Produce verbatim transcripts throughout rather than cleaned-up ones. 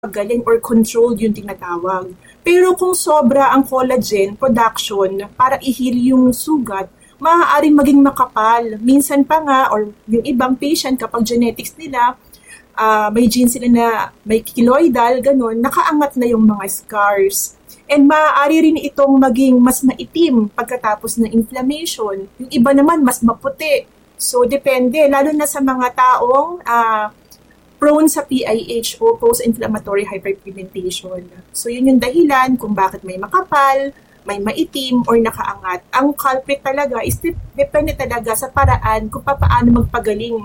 galing or controlled yung tinatawag. Pero kung sobra ang collagen production para i-heal yung sugat, maaaring maging makapal. Minsan pa nga, or yung ibang patient kapag genetics nila, uh, may gene sila na may keloidal, ganun, nakaangat na yung mga scars. And maaari rin itong maging mas maitim pagkatapos ng inflammation. Yung iba naman, mas maputi. So, depende. Lalo na sa mga taong uh, prone sa P I H o post-inflammatory hyperpigmentation. So, yun yung dahilan kung bakit may makapal, may maitim, or nakaangat. Ang culprit talaga is depende talaga sa paraan kung paano magpagaling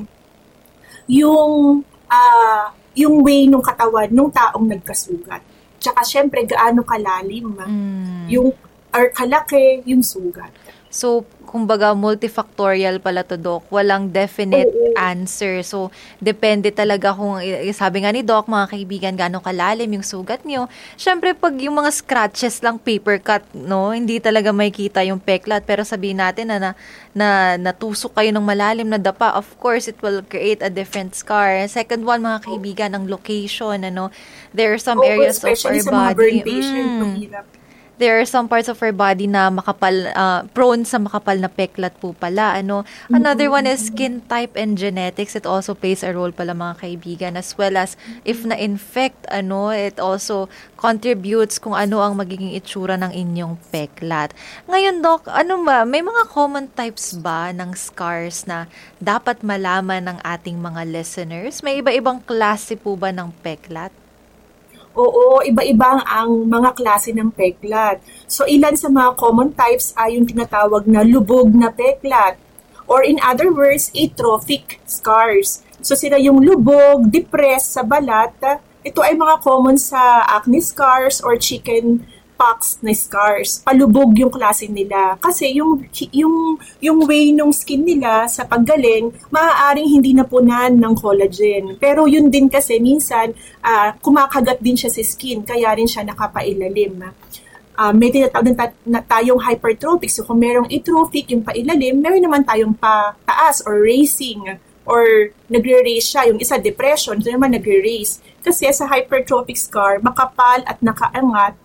yung, uh, yung way ng katawan ng taong nagkasugat. Tsaka syempre, gaano kalalim mm. yung, or kalaki yung sugat. So, kumbaga, multifactorial pala to, Doc. Walang definite Oo. answer. So, depende talaga kung, sabi nga ni Doc, mga kaibigan, gaano kalalim yung sugat nyo. Syempre, pag yung mga scratches lang, paper cut, no, hindi talaga may kita yung peklat. Pero sabihin natin na, na, na natusok kayo ng malalim na dapa, of course, it will create a different scar. Second one, mga kaibigan, ang location, ano, there are some Oo, areas of our especially sa body. mga burn patient, mm, mahirap. There are some parts of our body na makapal, uh, prone sa makapal na peklat po pala. Ano? Another one is skin type and genetics. It also plays a role pala, mga kaibigan, as well as if na-infect, ano, it also contributes kung ano ang magiging itsura ng inyong peklat. Ngayon, Doc, ano ba, may mga common types ba ng scars na dapat malaman ng ating mga listeners? May iba-ibang klase po ba ng peklat? Oo, iba-ibang ang mga klase ng peklat. So, ilan sa mga common types ay yung tinatawag na lubog na peklat. Or in other words, atrophic scars. So, sila yung lubog, depressed sa balat. Ito ay mga common sa acne scars or chicken pox na scars. Palubog yung klase nila. Kasi yung, yung, yung way ng skin nila sa paggaling, maaaring hindi napunan ng collagen. Pero yun din kasi minsan, uh, kumakagat din siya sa skin, kaya rin siya nakapailalim. Uh, may tinatawag na, na tayong hypertrophic. So kung merong atrophic, yung pailalim, meron naman tayong pataas or raising or nagre-raise siya. Yung isa, depression, ito naman nagre-raise. Kasi sa hypertrophic scar, makapal at nakaangat,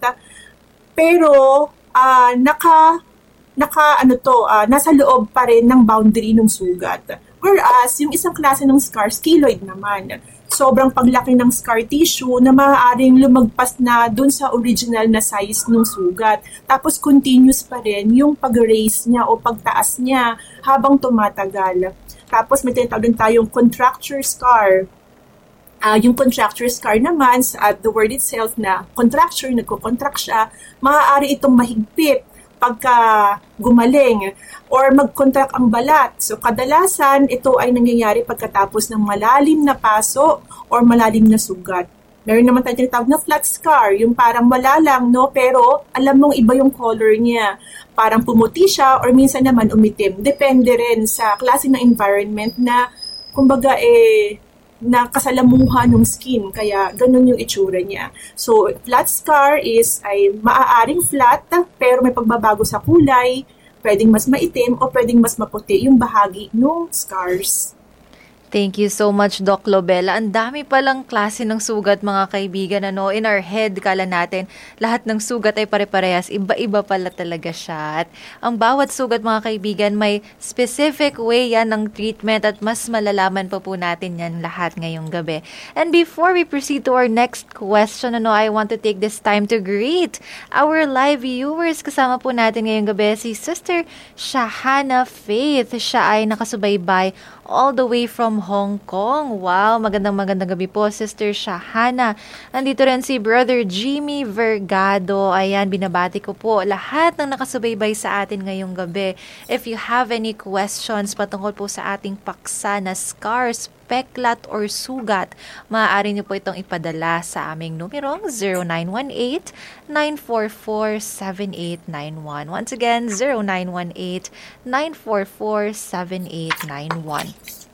pero uh, naka naka ano to uh, nasa loob pa rin ng boundary ng sugat. Whereas yung isang klase ng scars, keloid naman. Sobrang paglaki ng scar tissue na maaaring lumagpas na dun sa original na size ng sugat. Tapos continuous pa rin yung pag-raise niya o pagtaas niya habang tumatagal. Tapos may tinatawag din tayong contracture scar. Uh, yung contracture scar naman, at the word itself na contracture, nagko-contract siya, maaari itong mahigpit pagka gumaling or mag-contract ang balat. So kadalasan, ito ay nangyayari pagkatapos ng malalim na paso or malalim na sugat. Meron naman tayong tinatawag na flat scar, yung parang wala lang, no? Pero alam mong iba yung color niya. Parang pumuti siya or minsan naman umitim. Depende rin sa klase ng environment na, kumbaga, eh, na kasalamuha ng skin, kaya ganun yung itsura niya. So, flat scar is ay maaaring flat, pero may pagbabago sa kulay, pwedeng mas maitim o pwedeng mas maputi yung bahagi ng scars. Thank you so much, Doc Lobella. Ang dami palang klase ng sugat, mga kaibigan. Ano? In our head, kala natin, lahat ng sugat ay pare-parehas. Iba-iba pala talaga siya. At ang bawat sugat, mga kaibigan, may specific way yan ng treatment at mas malalaman pa po natin yan lahat ngayong gabi. And before we proceed to our next question, ano, I want to take this time to greet our live viewers. Kasama po natin ngayong gabi si Sister Shahana Faith. Siya ay nakasubaybay all the way from Hong Kong. Wow, magandang magandang gabi po, Sister Shahana. Nandito rin si Brother Jimmy Vergado. Ayan, binabati ko po lahat ng nakasubaybay sa atin ngayong gabi. If you have any questions patungkol po sa ating paksa na scars, peklat or sugat, maaari niyo po itong ipadala sa aming numerong zero nine one eight, nine four four, seven eight nine one. Once again, zero nine one eight, nine four four, seven eight nine one.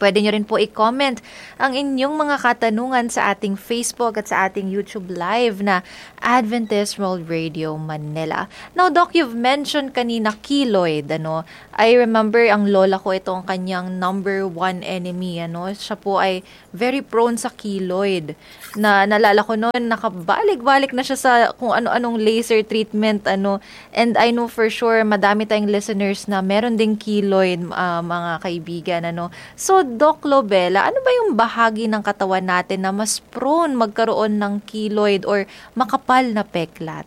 Pwede nyo rin po i-comment ang inyong mga katanungan sa ating Facebook at sa ating YouTube Live na Adventist World Radio Manila. Now, Doc, you've mentioned kanina keloid. Ano? I remember ang lola ko, ito ang kanyang number one enemy. Ano? Siya po ay very prone sa keloid. Na nalala ko noon, nakabalik-balik na siya sa kung ano-anong laser treatment. Ano? And I know for sure, madami tayong listeners na meron ding keloid, uh, mga kaibigan. Ano? So, Doc Lobela, ano ba yung bahagi ng katawan natin na mas prone magkaroon ng keloid or makapal na peklat?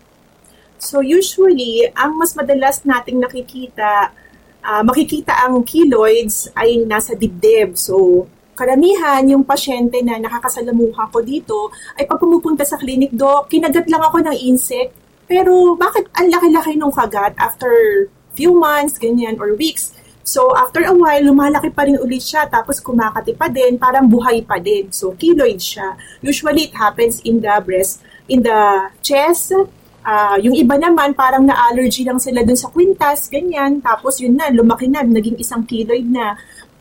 So usually, ang mas madalas nating nakikita, uh, makikita ang keloids ay nasa dibdib. So karamihan yung pasyente na nakakasalamuha ko dito ay pag pumupunta sa clinic, Doc, kinagat lang ako ng insect, pero bakit ang laki-laki nung kagat after few months, ganyan, or weeks? So, after a while, lumalaki pa rin ulit siya, tapos kumakati pa din, parang buhay pa din. So, keloid siya. Usually, it happens in the breast, in the chest. Uh, yung iba naman, parang na-allergy lang sila dun sa kwintas, ganyan. Tapos, yun na, lumaki na, naging isang keloid na.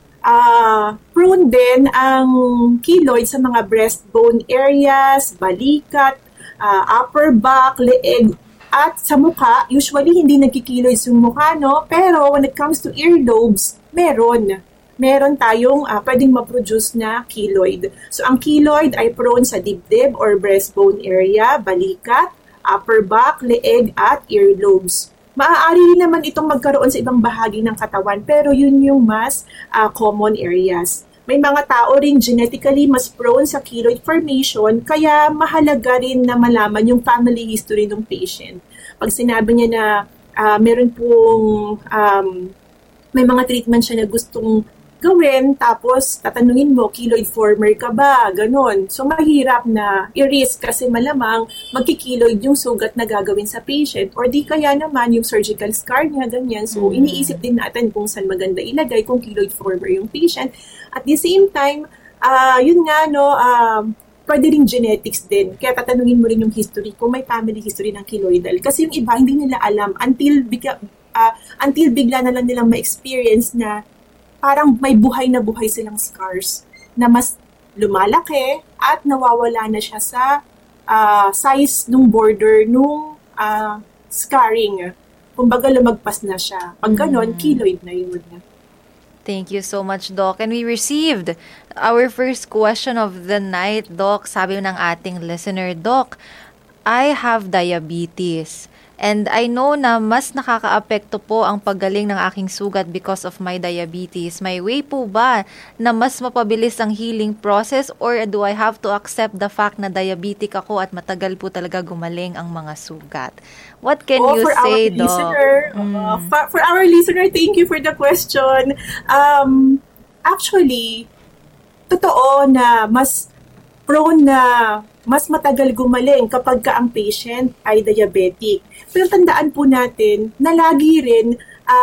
Uh, prone din ang keloid sa mga breastbone areas, balikat, uh, upper back, leeg, at sa mukha. Usually, hindi nagkikiloid yung mukha, no? Pero when it comes to earlobes, meron. Meron tayong uh, pwedeng ma-produce na keloid. So, ang keloid ay prone sa dibdib or breastbone area, balikat, upper back, leeg, at earlobes. Maaari rin naman itong magkaroon sa ibang bahagi ng katawan, pero yun yung mas uh, common areas. May mga tao rin genetically mas prone sa keloid formation, kaya mahalaga rin na malaman yung family history ng patient. Pag sinabi niya na uh, meron pong um, may mga treatment siya na gustong gawin, tapos tatanungin mo, keloid former ka ba? Ganon. So, mahirap na i-risk kasi malamang magkikiloid yung sugat na gagawin sa patient or di kaya naman yung surgical scar niya, ganyan. So, mm-hmm. iniisip din natin kung saan maganda ilagay kung keloid former yung patient. At the same time, uh, yun nga, no, uh, pwede rin genetics din. Kaya tatanungin mo rin yung history kung may family history ng keloidal. Kasi yung iba, hindi nila alam until, bigla, uh, until bigla na lang nilang ma-experience na parang may buhay na buhay silang scars na mas lumalaki at nawawala na siya sa uh, size nung border nung uh, scarring. Kumbaga lumagpas na siya. Pag ganon, mm. keloid na yun. Thank you so much, Doc. And we received our first question of the night, Doc. Sabi ng ating listener, Doc, I have diabetes. And I know na mas nakakaapekto po ang paggaling ng aking sugat because of my diabetes. May way po ba na mas mapabilis ang healing process or do I have to accept the fact na diabetic ako at matagal po talaga gumaling ang mga sugat? What can oh, you for say, our Doc? Listener, Mm. uh, for, for our listener, thank you for the question. Um, actually, totoo na mas prone na mas matagal gumaling kapag ka ang patient ay diabetic. Pero tandaan po natin na lagi rin,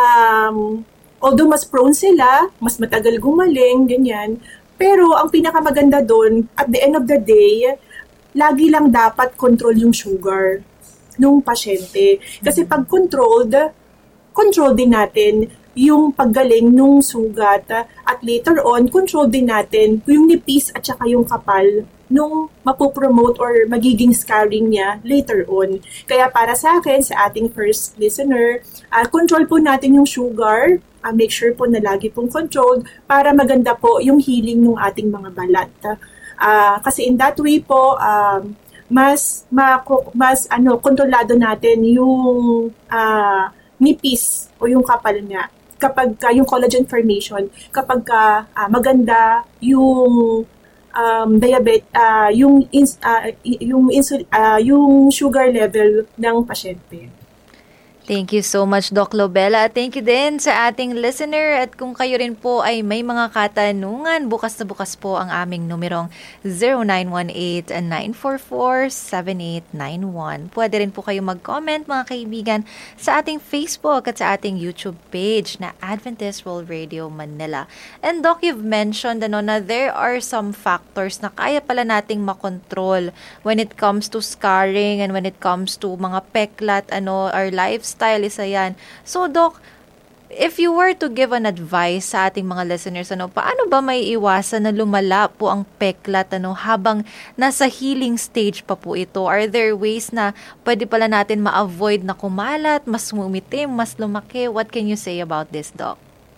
um, although mas prone sila, mas matagal gumaling, ganyan, pero ang pinakamaganda doon, at the end of the day, lagi lang dapat control yung sugar ng pasyente. Kasi pag controlled, control din natin yung paggaling nung sugat at later on, control din natin yung nipis at saka yung kapal nung mapopromote or magiging scarring niya later on. Kaya para sa akin, sa ating first listener, uh, control po natin yung sugar, uh, make sure po na lagi pong controlled para maganda po yung healing ng ating mga balat. Uh, kasi in that way po, um, mas, ma- mas ano, kontrolado natin yung uh, nipis o yung kapal niya. Kapag uh, yung collagen formation, kapag uh, uh, maganda yung um diabetes uh, yung ins, uh, yung insul uh, yung sugar level ng pasyente. Thank you so much, Doc Lobela. Thank you din sa ating listener. At kung kayo rin po ay may mga katanungan, bukas na bukas po ang aming numerong zero nine one eight, nine four four, seven eight nine one. Pwede rin po kayo mag-comment, mga kaibigan, sa ating Facebook at sa ating YouTube page na Adventist World Radio Manila. And Doc, you've mentioned ano, na there are some factors na kaya pala nating makontrol when it comes to scarring and when it comes to mga peklat, ano, our lifestyle. Style, isa yan. So, Doc, if you were to give an advice sa ating mga listeners, ano, paano ba may iwasan na lumala po ang peklat ano, habang nasa healing stage pa po ito? Are there ways na pwede pala natin ma-avoid na kumalat, mas umitim, mas lumaki? What can you say about this, Doc?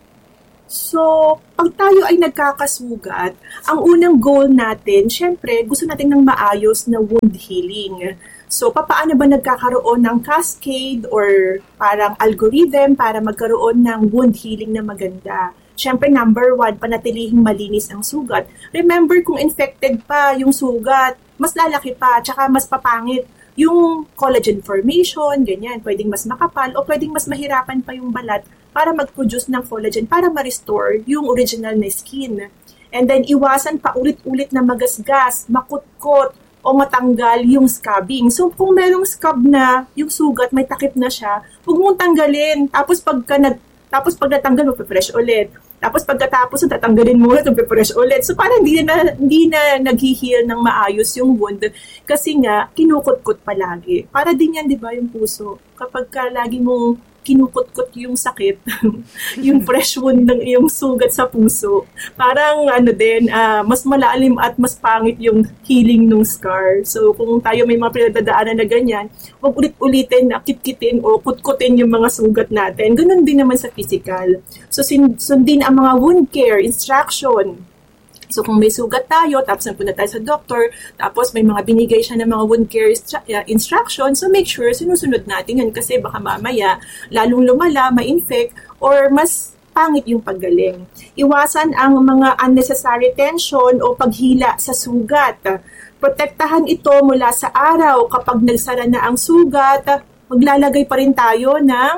So, pag tayo ay nagkakasugat, ang unang goal natin, syempre, gusto natin ng maayos na wound healing. So, papaano ba nagkakaroon ng cascade or parang algorithm para magkaroon ng wound healing na maganda? Siyempre, number one, panatilihing malinis ang sugat. Remember, kung infected pa yung sugat, mas lalaki pa, tsaka mas papangit yung collagen formation, ganyan. Pwedeng mas makapal o pwedeng mas mahirapan pa yung balat para mag-produce ng collagen para ma-restore yung original na skin. And then, iwasan pa ulit-ulit na magasgas, makutkot, o matanggal yung scabbing. So, kung merong scab na, yung sugat, may takip na siya, huwag mong tanggalin. Tapos, pagka nag, tapos pag natanggal, magpe-fresh ulit. Tapos, pagkatapos, tatanggalin mo ulit, magpe-fresh ulit. So, parang hindi na, hindi na nag-heal ng maayos yung wound. Kasi nga, kinukot-kot palagi. Para din yan, di ba, yung puso. Kapag ka lagi mong kinukot-kot yung sakit, yung fresh wound ng iyong sugat sa puso, parang ano din, uh, mas malalim at mas pangit yung healing ng scar. So kung tayo may mga pinagdadaanan na ganyan, huwag ulit-ulitin na kitkitin o kutkutin yung mga sugat natin. Ganun din naman sa physical. So sin- sundin ang mga wound care instruction. So kung may sugat tayo, tapos napunta tayo sa doctor, tapos may mga binigay siya ng mga wound care instruction, so make sure sinusunod natin yan kasi baka mamaya lalong lumala, ma-infect, or mas pangit yung paggaling. Iwasan ang mga unnecessary tension o paghila sa sugat. Protektahan ito mula sa araw. Kapag nagsara na ang sugat, maglalagay pa rin tayo ng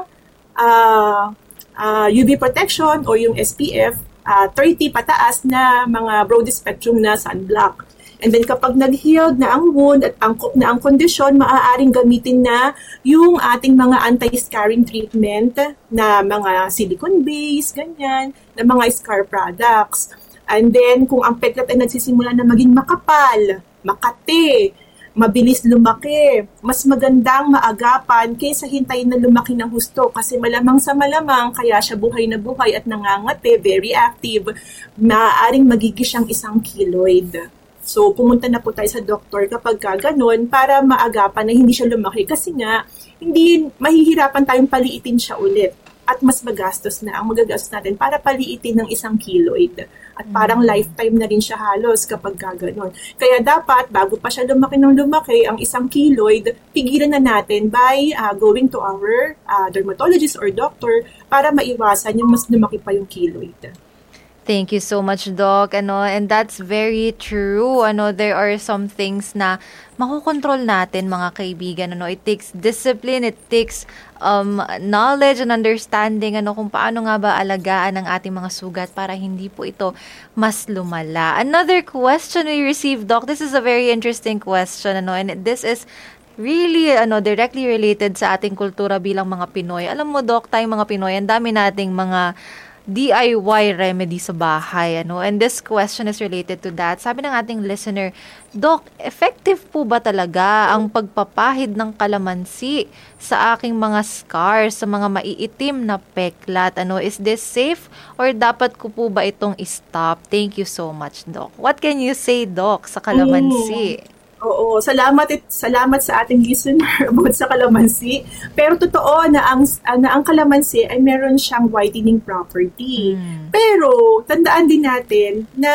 uh, uh, U V protection o yung S P F Uh, thirty pataas na mga broad spectrum na sunblock. And then kapag nag-healed na ang wound at angkop na ang kondisyon, maaaring gamitin na yung ating mga anti-scarring treatment na mga silicone-based, ganyan, na mga scar products. And then kung ang peklat ay nagsisimula na maging makapal, makati, mabilis lumaki, mas magandang maagapan kaysa hintayin na lumaki ng husto kasi malamang sa malamang kaya siya buhay na buhay at nangangati, very active, maaaring magiging siyang isang keloid. So pumunta na po tayo sa doktor kapag gano'n para maagapan na hindi siya lumaki kasi nga hindi mahihirapan tayong paliitin siya ulit at mas magastos na ang magagastos natin para paliitin ng isang keloid. At parang lifetime na rin siya halos kapag gaganon. Kaya dapat, bago pa siya lumaki ng lumaki, ang isang keloid, pigilan na natin by uh, going to our uh, dermatologist or doctor para maiwasan yung mas lumaki pa yung keloid. Thank you so much, Doc. Ano, and that's very true. Ano, there are some things na makokontrol natin, mga kaibigan. Ano, it takes discipline, it takes um, knowledge and understanding ano, kung paano nga ba alagaan ang ating mga sugat para hindi po ito mas lumala. Another question we received, Doc, this is a very interesting question. Ano, and this is really ano directly related sa ating kultura bilang mga Pinoy. Alam mo, Doc, tayong mga Pinoy, ang dami nating mga D I Y remedy sa bahay, ano? And this question is related to that. Sabi ng ating listener, Doc, effective po ba talaga ang pagpapahid ng kalamansi sa aking mga scars, sa mga maiitim na peklat? Ano, is this safe or dapat ko po ba itong stop? Thank you so much, Doc. What can you say, Doc, sa kalamansi? Mm. Oo, salamat it, salamat sa ating listener about sa kalamansi. Pero totoo na ang na ang kalamansi ay meron siyang whitening property. Mm. Pero tandaan din natin na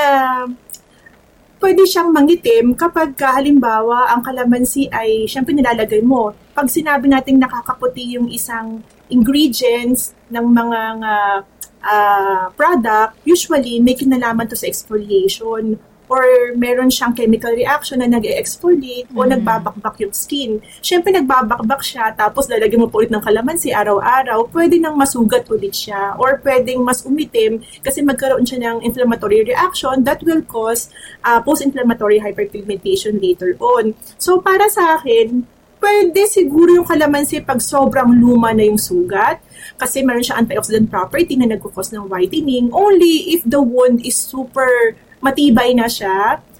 pwede siyang mangitim kapag halimbawa ang kalamansi ay syempre nilalagay mo. Pag sinabi nating nakakaputi yung isang ingredients ng mga uh, product, usually may kinalaman to sa exfoliation or meron siyang chemical reaction na nag-exfoliate o mm-hmm. nagbabakbak yung skin. Siyempre, nagbabakbak siya, tapos lalagyan mo po ulit ng kalamansi araw-araw, pwede nang masugat ulit siya or pwedeng mas umitim kasi magkaroon siya ng inflammatory reaction that will cause uh, post-inflammatory hyperpigmentation later on. So, para sa akin, pwede siguro yung kalamansi pag sobrang luma na yung sugat kasi meron siya antioxidant property na nag-cause ng whitening only if the wound is super matibay na siya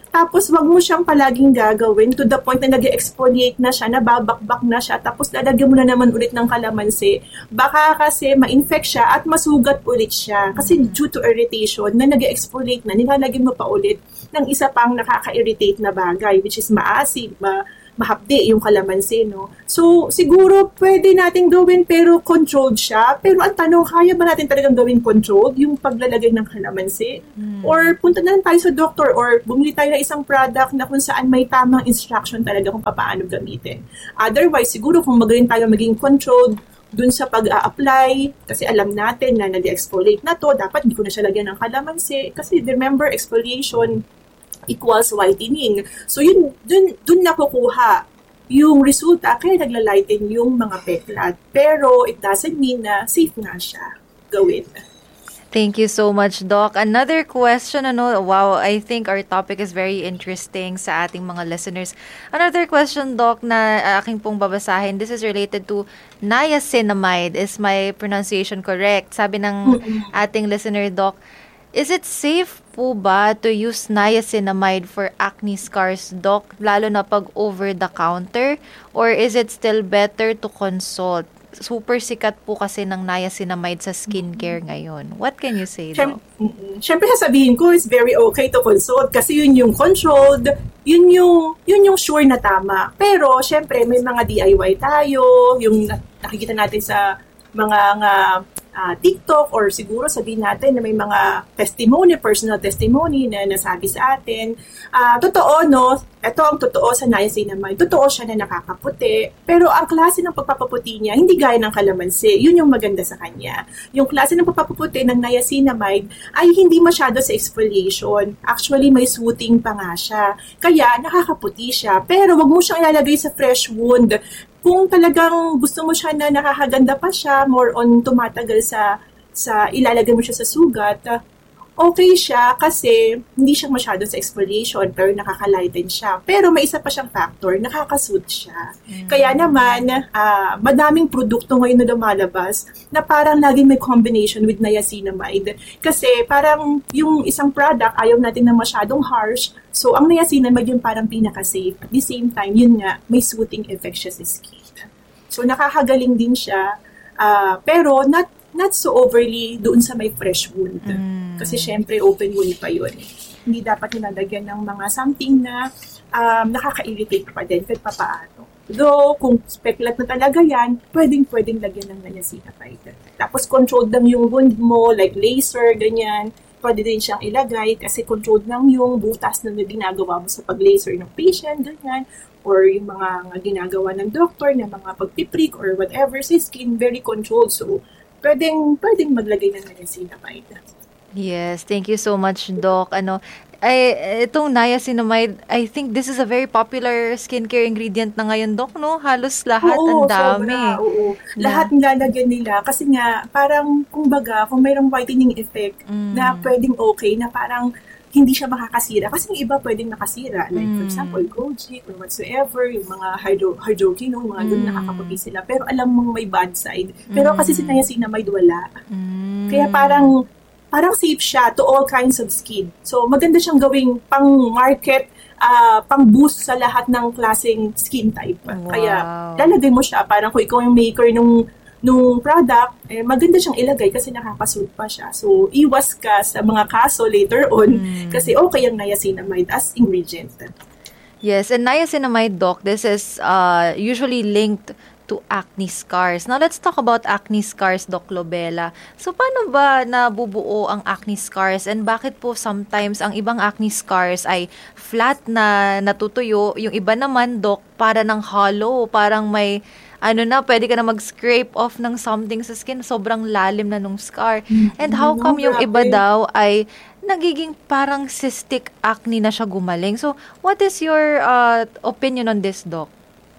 Tapos wag mo siyang palaging gagawin to the point na nag-exfoliate na siya, nababakbak na siya, tapos lalagyan mo na naman ulit ng kalamansi. Baka kasi ma-infect siya at masugat ulit siya. Kasi due to irritation na nag-exfoliate na, nilalagyan mo pa ulit ng isa pang nakaka-irritate na bagay, which is maasim, ma mahapdi yung kalamansi, no? So, siguro pwede natin gawin pero controlled siya. Pero ang tanong, kaya ba natin talagang gawin controlled yung paglalagay ng kalamansi? Hmm. Or punta na lang tayo sa doctor or bumili tayo ng isang product na kung saan may tamang instruction talaga kung paano gamitin. Otherwise, siguro kung magaling tayo maging controlled dun sa pag-a-apply, kasi alam natin na nag-exfoliate na to, dapat hindi ko na siya lagyan ng kalamansi. Kasi remember, exfoliation equals whitening. So, yun, dun, dun nakukuha yung resulta, kaya naglalighten yung mga peklat. Pero, it doesn't mean na safe nga siya gawin. Thank you so much, Doc. Another question, ano, wow, I think our topic is very interesting sa ating mga listeners. Another question, Doc, na uh, aking pong babasahin. This is related to niacinamide. Is my pronunciation correct? Sabi ng ating listener, Doc, is it safe po ba to use niacinamide for acne scars, Doc, lalo na pag over-the-counter? Or is it still better to consult? Super sikat po kasi ng niacinamide sa skincare ngayon. What can you say, Doc? Siyempre, sasabihin ko, it's very okay to consult kasi yun yung controlled, yun yung, yun yung sure na tama. Pero, siyempre, may mga D I Y tayo, yung nakikita natin sa mga nga, uh, TikTok or siguro sabihin natin na may mga testimony, personal testimony na nasabi sa atin. Uh, totoo, no? Ito ang totoo sa niacinamide. Totoo siya na nakakaputi. Pero ang klase ng pagpapaputi niya, hindi gaya ng kalamansi. Yun yung maganda sa kanya. Yung klase ng pagpapaputi ng niacinamide ay hindi masyado sa exfoliation. Actually, may soothing pa nga siya. Kaya nakakaputi siya. Pero wag mo siyang ilalagay sa fresh wound. Kung talagang gusto mo siya na nakakaganda pa siya, more on tumatagal sa sa ilalagay mo siya sa sugat, okay siya kasi hindi siya masyado sa exfoliation pero nakaka-lighten siya. Pero may isa pa siyang factor, nakaka-soothe siya. Mm-hmm. Kaya naman, uh, madaming produkto ngayon na lumalabas na parang laging may combination with niacinamide. Kasi parang yung isang product, ayaw natin na masyadong harsh. So, ang niacinamide yung parang pinaka-safe. At the same time, yun nga, may soothing effect siya sa skin. So, nakakagaling din siya. Uh, pero, not not so overly doon sa may fresh wound. Mm. Kasi syempre open wound pa yun. Hindi dapat nilalagyan ng mga something na um, nakaka-irritate pa din kahit papaano. Though, kung speculat na talaga yan, pwedeng-pwedeng lagyan ng niacinamide. Tapos controlled lang yung wound mo, like laser, ganyan. Pwede din siyang ilagay kasi controlled lang yung butas na ginagawa mo sa pag-laser ng patient, ganyan. Or yung mga ginagawa ng doctor na mga pagpiprik or whatever sa skin, very controlled. So, pwedeng, pwedeng maglagay ng niacinamide. Yes, thank you so much, Doc. Ano, ay, itong niacinamide, I think this is a very popular skincare ingredient na ngayon, Doc, no? Halos lahat, oo, ang dami. Sobra, oo, lahat nilalagyan nila. Kasi nga, parang, kumbaga, kung mayroong whitening effect mm. na pwedeng okay, na parang hindi siya makakasira. Kasi yung iba pwedeng nakasira. Like, mm. for example, Kojic or whatsoever, yung mga hydro, hydroquinone, mga mm. doon nakakaputi sila. Pero alam mong may bad side. Pero mm. kasi si niacinamide wala. Mm. Kaya parang, parang safe siya to all kinds of skin. So, maganda siyang gawing pang-market, uh, pang-boost sa lahat ng klaseng skin type. Wow. Kaya, lalagay mo siya. Parang kung ikaw yung maker nung nung product, eh, maganda siyang ilagay kasi nakaka-soothe pa siya. So, iwas ka sa mga kaso later on mm. kasi okay ang niacinamide as ingredient. Yes, and niacinamide, Doc, this is uh, usually linked to acne scars. Now, let's talk about acne scars, Doc Lobela. So, paano ba nabubuo ang acne scars and bakit po sometimes ang ibang acne scars ay flat na natutuyo, yung iba naman, Doc, para ng hollow, parang may ano na, pwede ka na mag-scrape off ng something sa skin, sobrang lalim na nung scar. Mm-hmm. And how come yung iba daw ay nagiging parang cystic acne na siya gumaling? So, what is your uh, opinion on this, Doc?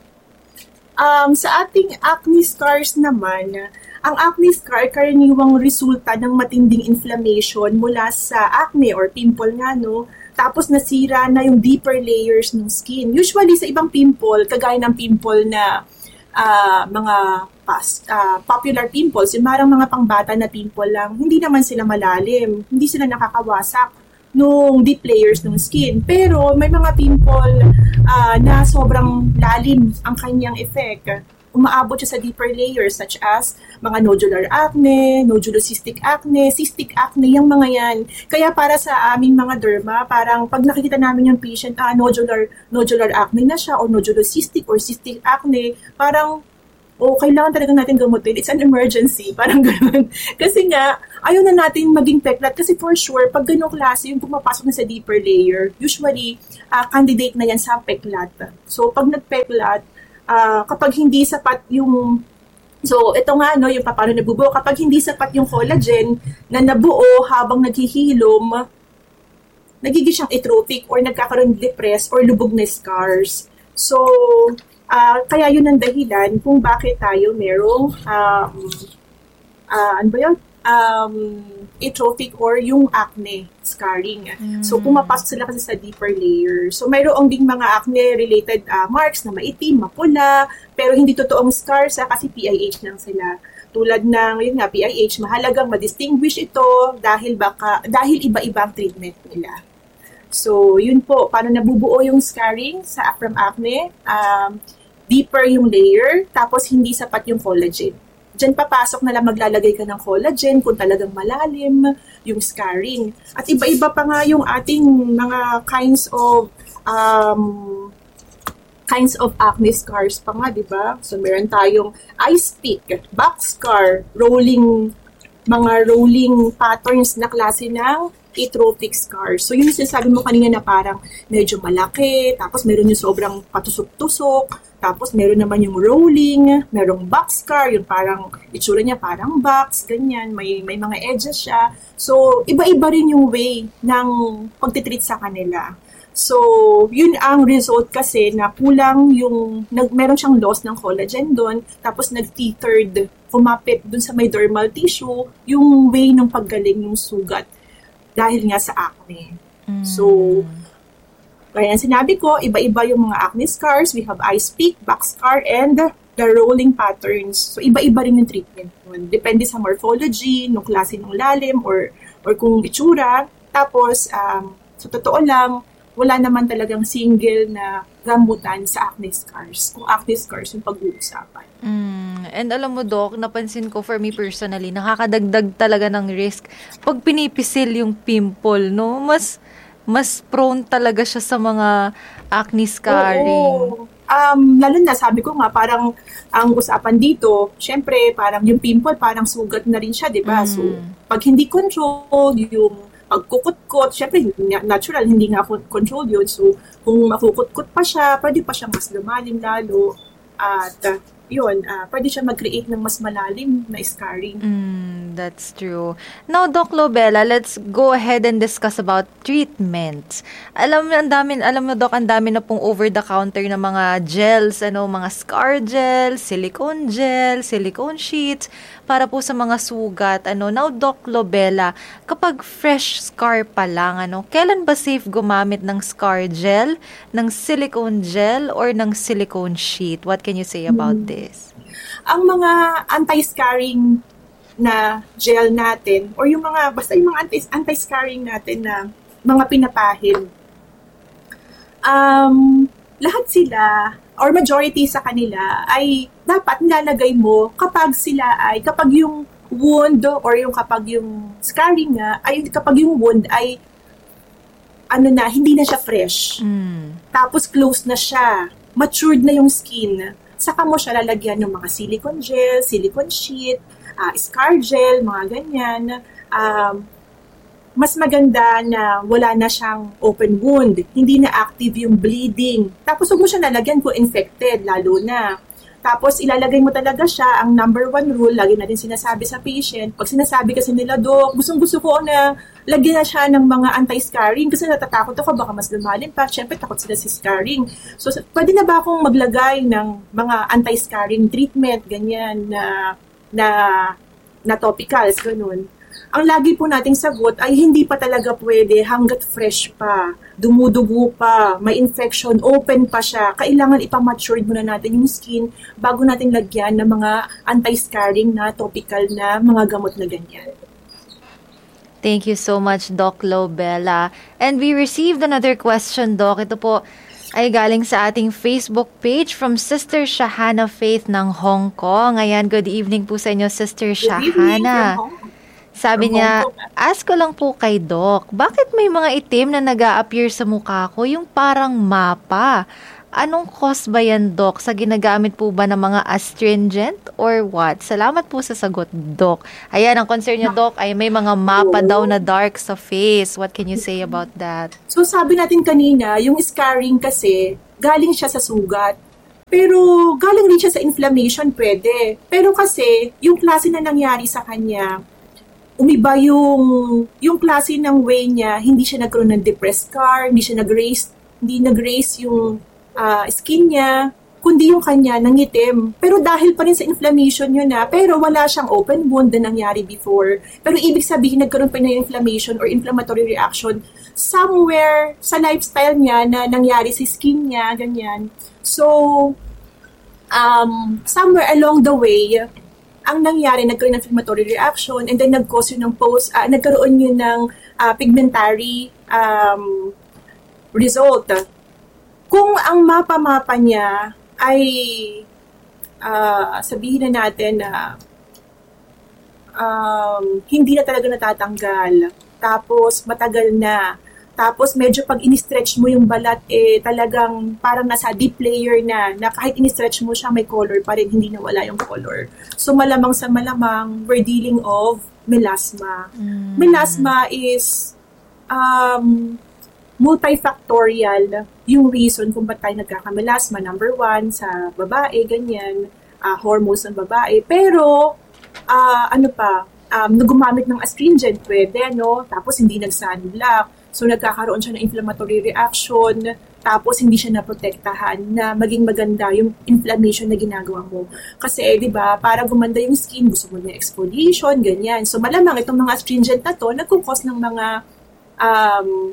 Um, sa ating acne scars naman, ang acne scar karaniwang resulta ng matinding inflammation mula sa acne or pimple nga, no? Tapos nasira na yung deeper layers ng skin. Usually sa ibang pimple, kagaya ng pimple na Uh, mga past, uh, popular pimples, yung marang mga pangbata na pimple lang, hindi naman sila malalim, hindi sila nakakawasak. nung deep layers ng skin. Pero may mga pimple uh, na sobrang lalim ang kanyang effect. Umaabot siya sa deeper layers such as mga nodular acne, nodulocystic acne, cystic acne, yung mga yan. Kaya para sa aming mga derma, parang pag nakikita namin yung patient, ah, nodular, nodular acne na siya or nodulocystic or cystic acne, parang o oh, kailangan talaga natin gamutin. It's an emergency. Parang gano'n. Kasi nga, ayaw na natin maging peklat. Kasi for sure, pag gano'ng klase, yung pumapasok na sa deeper layer, usually, uh, candidate na yan sa peklat. So, pag nagpeklat, uh, kapag hindi sapat yung... So, ito nga, no, yung paano nabubuo. Kapag hindi sapat yung collagen na nabuo habang naghihilom, nagiging siyang atrophic or nagkakaroon depressed or lubog na scars. So, Uh, kaya yun ang dahilan kung bakit tayo merong um, uh, ano ba yun? Um, atrophic or yung acne scarring. Mm. So, pumapasok sila kasi sa deeper layer. So, mayroong ding mga acne-related uh, marks na maitim, mapula, pero hindi totoong scars ha, kasi P I H lang sila. Tulad ng, yun nga, P I H, mahalagang ma-distinguish ito dahil, baka, dahil iba-iba ang treatment nila. So, yun po, paano nabubuo yung scarring sa from acne? Um, deeper yung layer, tapos hindi sapat yung collagen. Diyan papasok na lang maglalagay ka ng collagen kung talagang malalim yung scarring. At iba-iba pa nga yung ating mga kinds of um, kinds of acne scars pa nga, di ba? So, meron tayong ice pick, box scar, rolling, mga rolling patterns na klase ng atrophic scars. So, yun yung sinasabi mo kanina na parang medyo malaki, tapos meron yung sobrang patusok-tusok, tapos meron naman yung rolling, merong box scar, yung parang itsura niya parang box, ganyan, may, may mga edges siya. So, iba-iba rin yung way ng pagtitreat sa kanila. So, yun ang result kasi na kulang yung, nag, meron siyang loss ng collagen doon, tapos nag-tethered, kumapit doon sa may dermal tissue, yung way ng paggaling yung sugat dahil nga sa acne. Mm. So, kaya sinabi ko, iba-iba yung mga acne scars. We have ice pick, box scar, and the rolling patterns. So, iba-iba rin yung treatment nun. Depende sa morphology, nung klase ng lalim, or, or kung itsura. Tapos, um, sa totoo lang, wala naman talagang single na gamutan sa acne scars. Kung acne scars yung pag-uusapan. Mm, and alam mo, Doc, napansin ko for me personally, nakakadagdag talaga ng risk pag pinipisil yung pimple, no? Mas mas prone talaga siya sa mga acne scarring. Oo. Um, lalo na, sabi ko nga, parang ang usapan dito, syempre, parang yung pimple, parang sugat na rin siya, di ba? Mm. So, pag hindi control, yung pagkukut-kot, syempre, natural, hindi nga control yun. So, kung makukut-kot pa siya, pwede pa siya mas lumalim lalo. At, uh, yun, uh, pwede siya mag-create ng mas malalim na scarring. Mm, that's true. Now, Doc Lobella, let's go ahead and discuss about treatments. Alam mo, ang dami, alam mo, Doc, ang dami na pong over-the-counter na mga gels, ano, mga scar gel, silicone gel, silicone sheets, para po sa mga sugat. Ano, now, Doc Lobella, kapag fresh scar pa lang, ano, kailan ba safe gumamit ng scar gel, ng silicone gel, or ng silicone sheet? What can you say about hmm. this? Ang mga anti-scarring na gel natin, or yung mga, basta yung mga anti- anti-scarring natin na mga pinapahid, um, lahat sila, or majority sa kanila, ay dapat nilalagay mo kapag sila ay, kapag yung wound, or yung kapag yung scarring nga, ay kapag yung wound ay, ano na, hindi na siya fresh. Mm. Tapos closed na siya. Matured na yung skin. Saka mo siya lalagyan ng mga silicone gel, silicone sheet, uh, scar gel, mga ganyan. Um, mas maganda na wala na siyang open wound. Hindi na active yung bleeding. Tapos huwag mo siya lalagyan kung infected, lalo na. Tapos ilalagay mo talaga siya, ang number one rule, lagi natin sinasabi sa patient, pag sinasabi kasi nila, Dok, gustong-gusto ko na lagyan na siya ng mga anti-scarring kasi natatakot ako, baka mas lumalim pa. Siyempre, takot sila sa scarring. So, pwede na ba akong maglagay ng mga anti-scarring treatment, ganyan, na, na, na topicals, ganun. Ang lagi po nating sagot ay hindi pa talaga pwede hanggat fresh pa, dumudugo pa, may infection, open pa siya. Kailangan ipamatured muna natin yung skin bago natin lagyan ng mga anti-scarring na topical na mga gamot na ganyan. Thank you so much, Doc Lobella. And we received another question, Doc. Ito po ay galing sa ating Facebook page from Sister Shahana Faith ng Hong Kong. Ayan, good evening po sa inyo, Sister Shahana. Sabi niya, ask ko lang po kay Doc, bakit may mga itim na nag-a-appear sa mukha ko, yung parang mapa? Anong cause ba yan, Doc? Sa ginagamit po ba ng mga astringent or what? Salamat po sa sagot, Doc. Ayan, ang concern niya, Doc, ay may mga mapa daw na dark sa face. What can you say about that? So sabi natin kanina, yung scarring kasi, galing siya sa sugat. Pero galing rin siya sa inflammation, pwede. Pero kasi, yung klase na nangyari sa kanya, umiba yung, yung klase ng way niya, hindi siya nagkaroon ng depressed scar, hindi siya nag-raise, hindi nag-raise yung Uh, skin niya, kundi yung kanya nangitim. Pero dahil pa rin sa inflammation yun na, pero wala siyang open wound na nangyari before. Pero ibig sabihin, nagkaroon pa na yung inflammation or inflammatory reaction somewhere sa lifestyle niya na nangyari sa skin niya, ganyan. So, um, somewhere along the way, ang nangyari, nagkaroon ng inflammatory reaction and then nag-cause yun ng post, uh, nagkaroon yun ng uh, pigmentary um, result. Kung ang mapa-mapa niya ay uh, sabihin na natin na um, hindi na talaga natatanggal, tapos matagal na, tapos medyo pag in-stretch mo yung balat, eh talagang parang nasa deep layer na, na kahit in-stretch mo siya may color pa rin, hindi na wala yung color. So malamang sa malamang, we're dealing of melasma. Mm. Melasma is um, multifactorial yung reason kung ba't tayo nagkakamelasma. Number one, sa babae, ganyan, uh, hormones ng babae. Pero, uh, ano pa, um, nagumamit ng astringent, pwede, no? Tapos hindi nag-sunblock. So, nagkakaroon siya ng inflammatory reaction. Tapos, hindi siya naprotektahan na maging maganda yung inflammation na ginagawa mo. Kasi, eh, di ba, para gumanda yung skin, gusto mo na exfoliation, ganyan. So, malamang itong mga astringent na to, nagkukos ng mga um,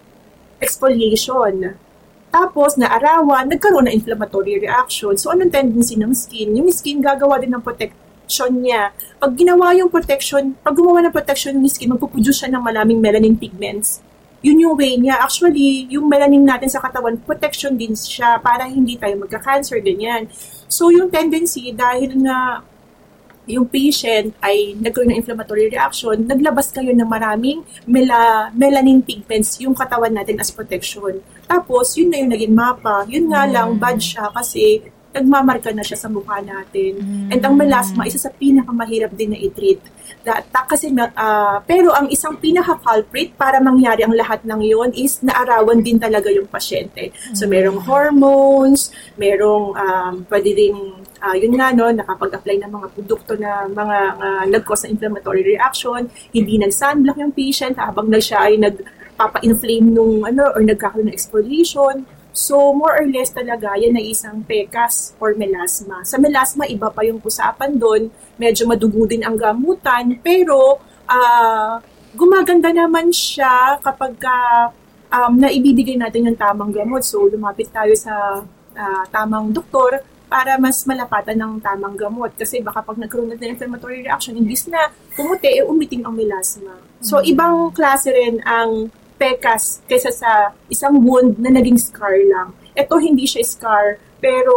exfoliation. Tapos, naarawan, nagkaroon ng inflammatory reaction. So, anong tendency ng skin? Yung skin gagawa din ng protection niya. Pag ginawa yung protection, pag gumawa ng protection ng skin, magpuproduce siya ng maraming melanin pigments. Yun yung way niya. Actually, yung melanin natin sa katawan, protection din siya para hindi tayo magka-cancer, ganyan. So, yung tendency, dahil nga yung patient ay nagkaroon ng inflammatory reaction, naglabas kayo ng maraming mela, melanin pigments yung katawan natin as protection. Tapos, yun na yung naging mapa. Yun nga mm. lang, bad siya kasi nagmamarka na siya sa mukha natin. Mm. And ang melasma, isa sa pinakamahirap din na i-treat. That, kasi, uh, pero ang isang pinaka-culprit para mangyari ang lahat ng yon is naarawan din talaga yung pasyente. So, merong hormones, merong um, pwede rin Uh, yun nga, no, nakapag-apply ng mga produkto na mga uh, nag-cause ng inflammatory reaction, hindi nag-sunblock yung patient habang na siya ay nagpapa-inflame nung ano, or nagkakaroon ng exfoliation. So, more or less talaga, yan ay isang P E C A S or melasma. Sa melasma, iba pa yung usapan doon, medyo madugo din ang gamutan, pero uh, gumaganda naman siya kapag uh, um, naibibigay natin yung tamang gamot. So, lumapit tayo sa uh, tamang doktor para mas malapatan ng tamang gamot. Kasi baka pag nagkaroon na ng inflammatory reaction, imbis na pumuti, eh, umiting ang melasma. So, mm-hmm. ibang klase rin ang P E C A S kaysa sa isang wound na naging scar lang. Ito, hindi siya scar, pero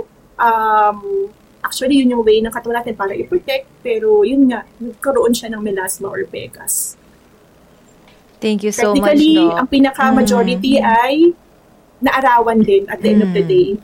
um, actually, yun yung way ng katawan natin para i-protect, pero yun nga, nagkaroon siya ng melasma or P E C A S. Thank you so much, Technically, Doc. ang pinaka-majority mm-hmm. ay naarawan din at the mm-hmm. end of the day.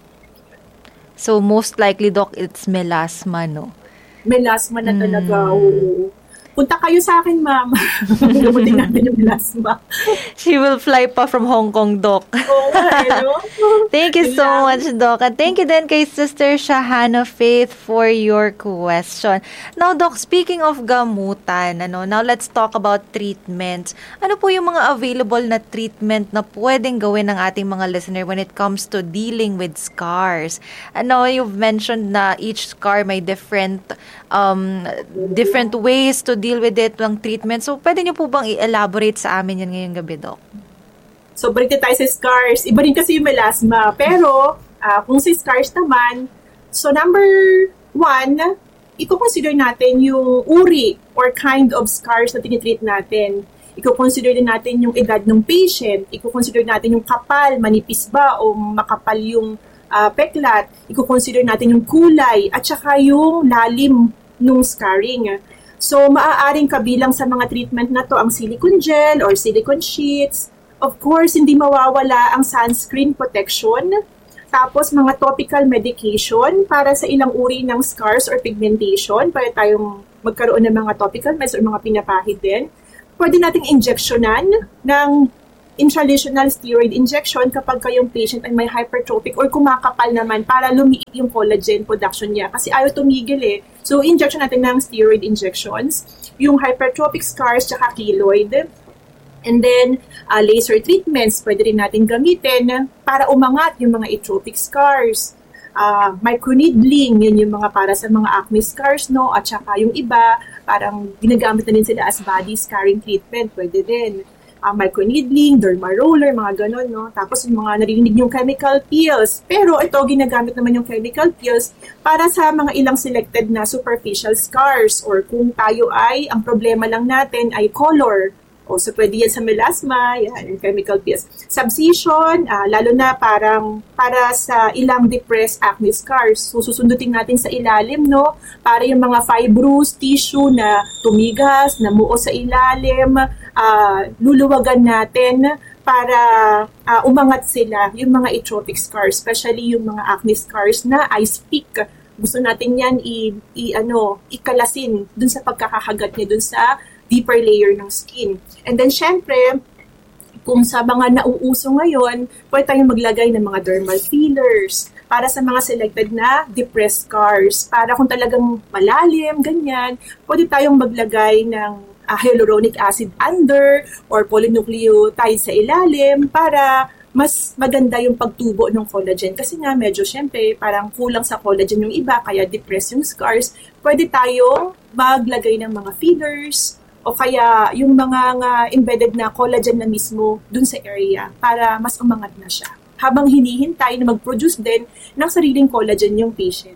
So, most likely, Doc, it's melasma, no? Melasma na talaga, mm. oo. Punta kayo sa akin, ma'am. Gamutin natin yung melasma. She will fly pa from Hong Kong, Doc. Oo, ano? Thank you so much, Doc. And thank you din kay Sister Shahana Faith for your question. Now, Doc, speaking of gamutan, ano, now let's talk about treatments. Ano po yung mga available na treatment na pwedeng gawin ng ating mga listener when it comes to dealing with scars? Ano, you've mentioned na each scar may different um, different ways to deal with it, ng treatment. So, pwede niyo po bang i-elaborate sa amin yan ngayong gabi, Doc? So, balik tayo sa scars. Iba rin kasi yung melasma. Pero, uh, kung sa scars naman, so number one i-consider natin yung uri or kind of scars na tinitreat natin. I-consider din natin yung edad ng patient. I-consider natin yung kapal, manipis ba o makapal yung uh, peklat. I-consider natin yung kulay at saka yung lalim ng scarring. So, maaaring kabilang sa mga treatment na to ang silicone gel or silicone sheets. Of course, hindi mawawala ang sunscreen protection. Tapos, mga topical medication para sa ilang uri ng scars or pigmentation. Para tayong magkaroon ng mga topical meds or mga pinapahid din. Pwede nating injectionan ng intralesional steroid injection kapag kayong patient ay may hypertrophic or kumakapal naman para lumiit yung collagen production niya. Kasi ayaw tumigil eh. So, injection natin ng steroid injections. Yung hypertrophic scars tsaka keloid. And then, uh, laser treatments, pwede rin natin gamitin para umangat yung mga atrophic scars. Uh, microneedling, yun yung mga para sa mga acne scars, no? At saka yung iba, parang ginagamit na din sila as body scarring treatment, pwede din. Uh, microneedling, derma roller, mga ganon, no? Tapos yung mga narinig yung chemical peels. Pero ito, ginagamit naman yung chemical peels para sa mga ilang selected na superficial scars or kung tayo ay, ang problema lang natin ay color. O, so pwede yan sa melasma, yan, yung chemical peels. Subcision, uh, lalo na parang para sa ilang depressed acne scars. So, susundutin natin sa ilalim, no? Para yung mga fibrous tissue na tumigas, namuo sa ilalim, uh, luluwagan natin para uh, umangat sila, yung mga atrophic scars, especially yung mga acne scars na ice pick. Gusto natin yan i, i ano, ikalasin dun sa pagkakahagat niya dun sa deeper layer ng skin. And then, syempre, kung sa mga nauuso ngayon, pwede tayong maglagay ng mga dermal fillers para sa mga selected na depressed scars. Para kung talagang malalim, ganyan, pwede tayong maglagay ng uh, hyaluronic acid under or polynucleotide sa ilalim para mas maganda yung pagtubo ng collagen. Kasi nga, medyo syempre, parang kulang sa collagen yung iba, kaya depressed yung scars. Pwede tayong maglagay ng mga fillers, o kaya yung mga nga embedded na collagen na mismo dun sa area para mas umangat na siya. Habang hinihintay na mag-produce din ng sariling collagen yung patient.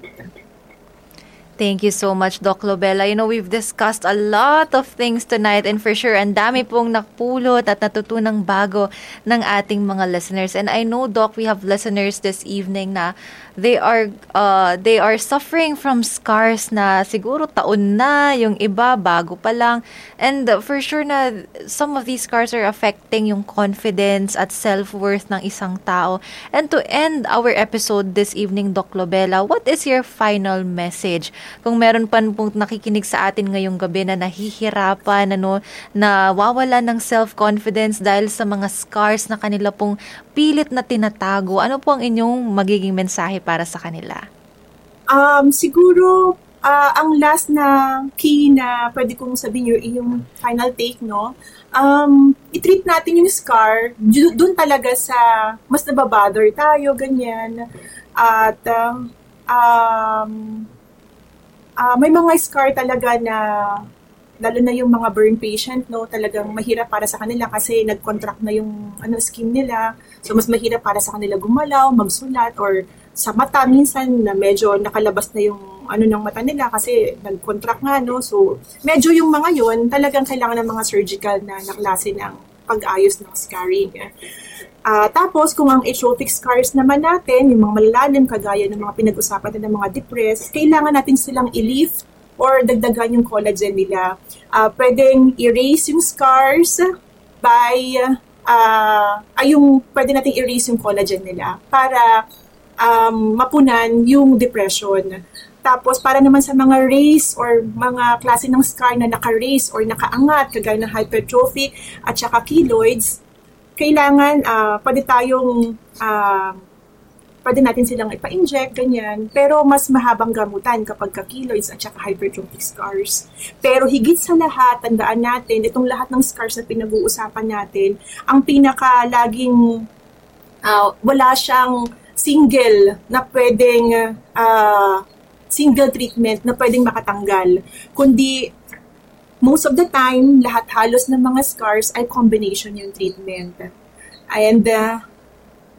Thank you so much, Doc Lobella. You know, we've discussed a lot of things tonight and for sure, ang dami pong napulot at natutunang bago ng ating mga listeners. And I know, Doc, we have listeners this evening na they are uh, they are suffering from scars na siguro taon na, yung iba bago pa lang. And uh, for sure na some of these scars are affecting yung confidence at self-worth ng isang tao. And to end our episode this evening, Doc Lobella, what is your final message? Kung meron pa pong nakikinig sa atin ngayong gabi na nahihirapan, ano, na wawala ng self-confidence dahil sa mga scars na kanila pong pilit na tinatago, ano po ang inyong magiging mensahe para sa kanila? Um, siguro, uh, ang last na key na pwede kong sabihin yung, yung final take, no? Um, i-treat natin yung scar, doon talaga sa mas nababother tayo, ganyan. At, uh, um, Uh, may mga scar talaga na, lalo na yung mga burn patient, no, talagang mahirap para sa kanila kasi nag-contract na yung ano, skin nila. So, mas mahirap para sa kanila gumalaw, magsulat, or sa mata minsan na medyo nakalabas na yung ano ng mata nila kasi nag-contract nga, no. So, medyo yung mga yun, talagang kailangan ng mga surgical na naklase ng pag-ayos ng scarring. Uh, tapos, kung ang atrophic scars naman natin, yung mga malalalim, kagaya ng mga pinag-usapan natin ng mga depressed, kailangan natin silang i-lift or dagdagan yung collagen nila. Uh, pwedeng erase yung scars by, uh, ay yung, pwede natin erase yung collagen nila para um, mapunan yung depression. Tapos, para naman sa mga race or mga klase ng scar na naka-raise or nakaangat, kagaya ng hypertrophic at saka keloids, kailangan, uh, pwede tayong, uh, pwede natin silang ipa-inject, ganyan. Pero mas mahabang gamutan kapag ka-keloids at saka hypertrophic scars. Pero higit sa lahat, tandaan natin, itong lahat ng scars na pinag-uusapan natin, ang pinaka-laging, uh, wala siyang single na pwedeng, uh, single treatment na pwedeng makatanggal. Kundi, most of the time, lahat halos ng mga scars ay combination yung treatment. And uh,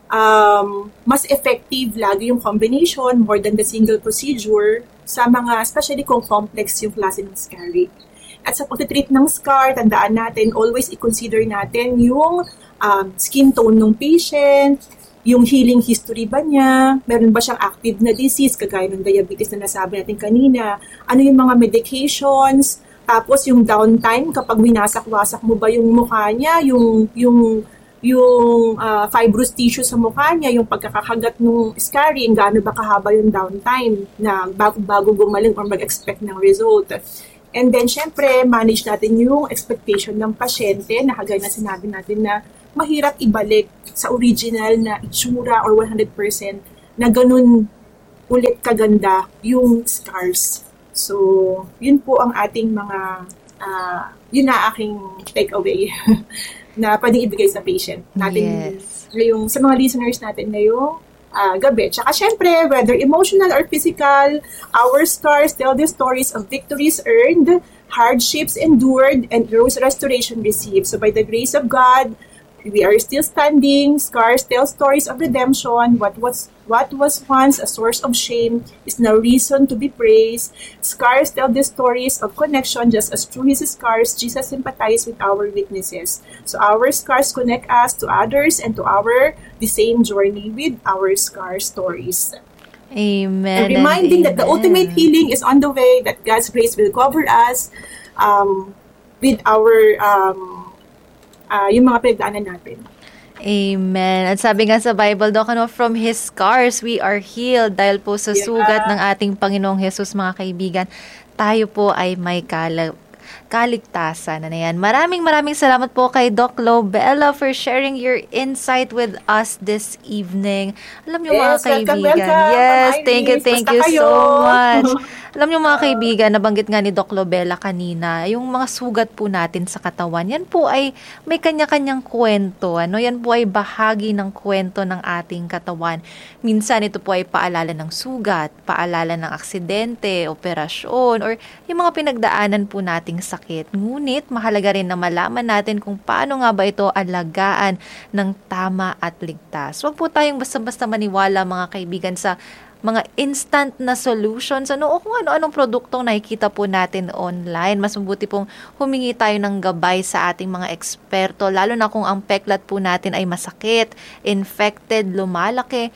um, mas effective lagi yung combination more than the single procedure sa mga, especially kung complex yung klase ng scarring. At sa pagtitreat ng scar, tandaan natin, always i-consider natin yung um, skin tone ng patient, yung healing history ba niya, meron ba siyang active na disease, kagaya ng diabetes na nasabi natin kanina, ano yung mga medications, tapos yung downtime kapag winasak-wasak mo ba yung mukha niya, yung, yung, yung uh, fibrous tissue sa mukha niya, yung pagkakahagat ng scarring, gaano ba kahaba yung downtime na bago, bago gumaling or mag-expect ng result. And then, syempre, manage natin yung expectation ng pasyente na kagaya na sinabi natin na mahirap ibalik sa original na itsura or one hundred percent na ganun ulit kaganda yung scars. So, yun po ang ating mga, uh, yun na aking takeaway na pwedeng ibigay sa patient natin. Yes. Ngayong, sa mga listeners natin ngayong uh, gabi. Tsaka syempre, whether emotional or physical, our scars tell the stories of victories earned, hardships endured, and restoration received. So by the grace of God, we are still standing. Scars tell stories of redemption. What was what was once a source of shame is now reason to be praised. Scars tell the stories of connection. Just as through his scars, Jesus sympathized with our weaknesses. So our scars connect us to others and to our the same journey with our scar stories. Amen. And reminding and that the ultimate healing is on the way, that God's grace will cover us um, with our um, Uh, yung mga pinagdaanan natin. Amen. At sabi nga sa Bible, Doc, ano, from His scars we are healed. Dahil po sa Yeah. sugat ng ating Panginoong Jesus, mga kaibigan, tayo po ay may kala- kaligtasan. Ano yan? Maraming maraming salamat po kay Doc Lobella for sharing your insight with us this evening. Alam niyo, Yes, mga welcome, kaibigan. welcome. Yes, Iris, thank you, thank basta you kayo. so much. Alam niyo, mga kaibigan, nabanggit nga ni Doc Lobella kanina, yung mga sugat po natin sa katawan, yan po ay may kanya-kanyang kwento. Ano? Yan po ay bahagi ng kwento ng ating katawan. Minsan ito po ay paalala ng sugat, paalala ng aksidente, operasyon, or yung mga pinagdaanan po nating sakit. Ngunit, mahalaga rin na malaman natin kung paano nga ba ito alagaan ng tama at ligtas. Huwag po tayong basta-basta maniwala, mga kaibigan, sa mga instant na solutions, ano, o kung ano-anong produktong nakikita po natin online. Mas mabuti pong humingi tayo ng gabay sa ating mga eksperto, lalo na kung ang peklat po natin ay masakit, infected, lumalaki,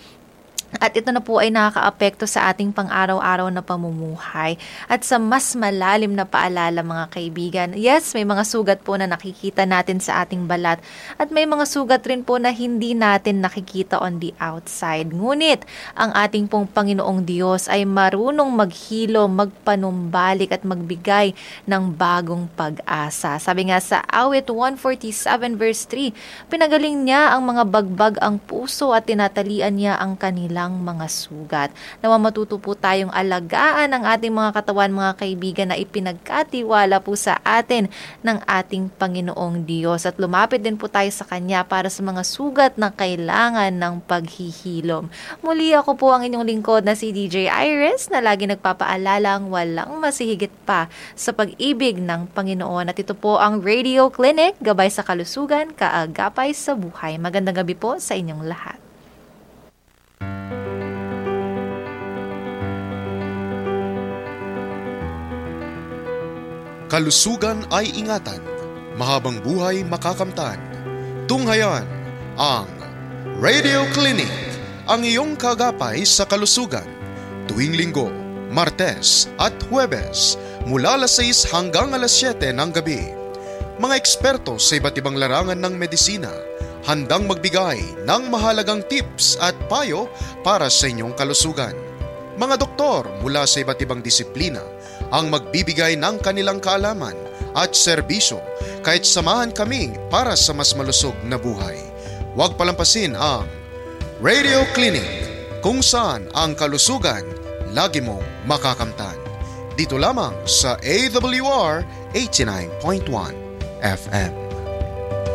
at ito na po ay nakakaapekto sa ating pang-araw-araw na pamumuhay. At sa mas malalim na paalala, mga kaibigan, yes, may mga sugat po na nakikita natin sa ating balat at may mga sugat rin po na hindi natin nakikita on the outside. Ngunit, ang ating pong Panginoong Diyos ay marunong maghilo, magpanumbalik at magbigay ng bagong pag-asa. Sabi nga sa Awit one forty-seven verse three, pinagaling niya ang mga bagbag ang puso at tinatalian niya ang kanila mga sugat. Nawa matuto po tayong alagaan ang ating mga katawan, mga kaibigan, na ipinagkatiwala po sa atin ng ating Panginoong Diyos, at lumapit din po tayo sa Kanya para sa mga sugat na kailangan ng paghihilom. Muli, ako po ang inyong lingkod na si D J Iris, na lagi nagpapaalalang walang masihigit pa sa pag-ibig ng Panginoon. At ito po ang Radio Clinic, gabay sa kalusugan, kaagapay sa buhay. Magandang gabi po sa inyong lahat. Kalusugan ay ingatan, mahabang buhay makakamtan. Tunghayan ang Radio Clinic, ang iyong kagapay sa kalusugan. Tuwing Linggo, Martes at Huwebes, mula alas sais hanggang alas siyete ng gabi. Mga eksperto sa iba't ibang larangan ng medisina, handang magbigay ng mahalagang tips at payo para sa inyong kalusugan. Mga doktor mula sa iba't ibang disiplina ang magbibigay ng kanilang kaalaman at serbisyo, kahit samahan kami para sa mas malusog na buhay. Huwag palampasin ang Radio Clinic, kung saan ang kalusugan lagi mong makakamtan. Dito lamang sa A W R eighty-nine point one F M.